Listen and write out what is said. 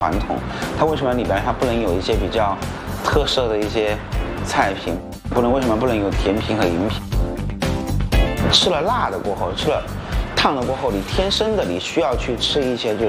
传统，它为什么里边它不能有一些比较特色的一些菜品？为什么不能有甜品和饮品？吃了辣的过后，吃了烫的过后，你天生的你需要去吃一些就是